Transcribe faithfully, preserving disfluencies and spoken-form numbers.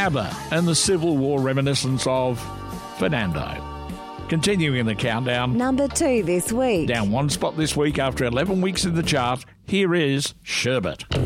ABBA and the Civil War reminiscence of Fernando. Continuing the countdown. Number two this week. Down one spot this week after eleven weeks in the chart, here is Sherbet.